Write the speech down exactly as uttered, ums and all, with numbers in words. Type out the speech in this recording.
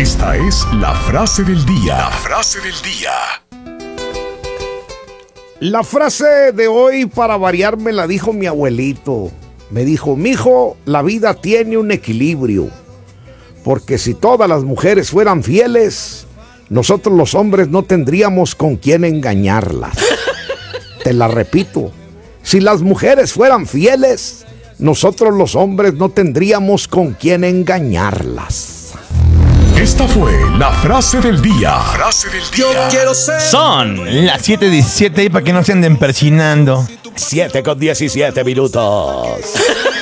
Esta es la frase del día. La frase del día. La frase de hoy, para variar, me la dijo mi abuelito. Me dijo: mijo, la vida tiene un equilibrio, porque si todas las mujeres fueran fieles, nosotros los hombres no tendríamos con quién engañarlas. Te la repito: si las mujeres fueran fieles, nosotros los hombres no tendríamos con quién engañarlas. Esta fue la frase del día. Frase del día. Yo quiero ser. Son las siete diecisiete ahí para que no se anden persinando. siete con diecisiete minutos.